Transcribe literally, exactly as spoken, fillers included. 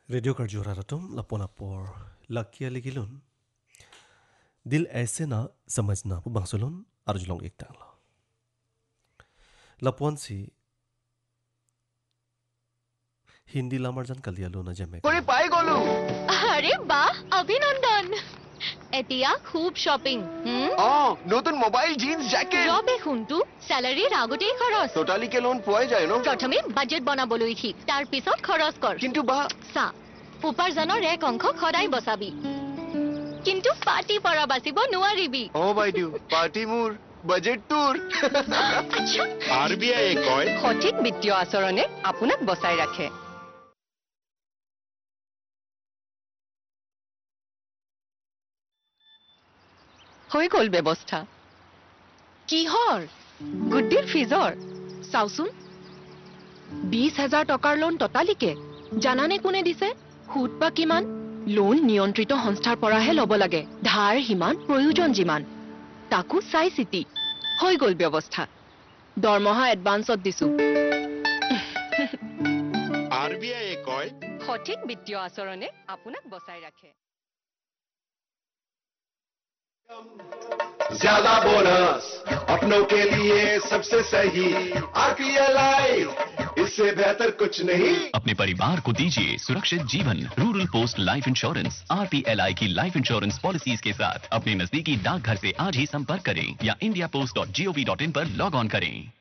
Radio कर जोरा रटम लपोनापोर लकिया लिगिलुन दिल ऐसे ना समझना पु बंसुलुन अर्जुलोंग एक टांगला लपोन सी हिंदी लामरजन कलियालो न जमे করে পাই গলো আরে বাহ অভিনন্দন এতিয়া খুব শপিং হুম অ নতুন মোবাইল জিন্স জ্যাকেট রবে শুনটো স্যালারিৰ আগতেই খৰচ টোটালিকে লোন পোৱাই যায় ন প্ৰথমে বাজেট বনাবলৈ শিক তাৰ পিছত খৰচ কৰ কিন্তু বা চা উপাৰ্জনৰ এক অংশ সদায় বচাবি কিন্তু পাৰ্টি পৰা বাচিব নোৱাৰিবি ও বাইদেউ পাৰ্টি মোৰ বাজেট তোৰ আচ্ছা আরবিআই কয় সঠিক বিত্তীয় আচৰণে আপোনাক বচাই ৰাখে হৈ গ'ল ব্যৱস্থা কিহৰ গুড্ডিৰ ফিজৰ চাওচোন বিশ হাজাৰ টকাৰ লোন টটালিকে জানানে কোনে দিছে সুদ বা কিমান লোন নিয়ন্ত্ৰিত সংস্থাৰ পৰাহে ল'ব লাগে ধাৰ হিমান প্ৰয়োজন যিমান তাকো চাই চিতি হৈ গ'ল ব্যৱস্থা দৰমহা এডভান্সত দিছো আরবিআই কয় সঠিক বিত্তীয় আচৰণে আপোনাক বচাই ৰাখে ज्यादा बोनस अपनों के लिए सबसे सही आरपीएल लाइफ इससे बेहतर कुछ नहीं। अपने परिवार को दीजिए सुरक्षित जीवन। Rural post life insurance RPLI की लाइफ इंश्योरेंस पॉलिसीज के साथ अपने नजदीकी डाकघर से आज ही संपर्क करें या India post dot G O V dot in per log on करें।